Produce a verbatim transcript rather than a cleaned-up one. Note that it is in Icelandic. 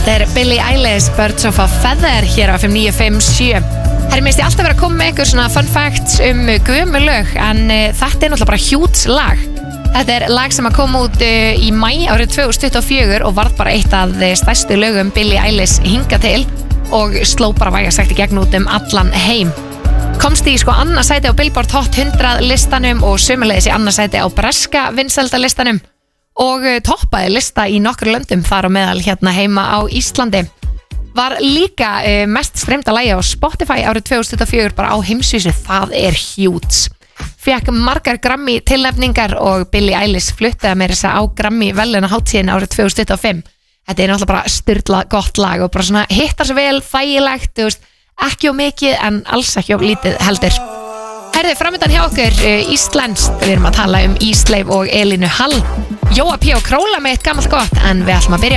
Þetta er Billie Eilish, Birds of a Feather hér á F M níu fimm sjö. Herri, minnst ég alltaf vera að koma með ykkur svona fun facts um gömul lög, en uh, þetta er náttúrulega bara hjúts lag. Þetta er lag sem að koma út uh, í maí árið tvö þúsund tuttugu og fjögur og varð bara eitt af stærstu lögum Billie Eilish hinga til og sló bara vægast sagt í gegn út um allan heim. Komst í sko annað sæti á Billboard Hot hundrað listanum og sömulegis í annað sæti á breska vinsældalistanum og toppaði lista í nokkru löndum þar á meðal hérna heima á Íslandi. Var líka uh, mest streymda lagi á Spotify árið tvö þúsund tuttugu og fjögur bara á heimsvísu. Það er hjúts. Fekk margar Grammy tilnefningar og Billie Eilish fluttaði meira þess að á Grammy verðlaunahátíðin árið tvö þúsund tuttugu og fimm. Þetta er náttúrulega bara styrla gott lag og bara svona hittar svo vel, þægilegt, þú veist, ekki of mikið en alls ekki of lítið heldur. Herði, framöndan hjá okkur uh, íslenskt, við erum að tala um Ísleif og Elínu Hall. Jóa P. og Króla með eitt gamalt gott, en við ætlum að byrja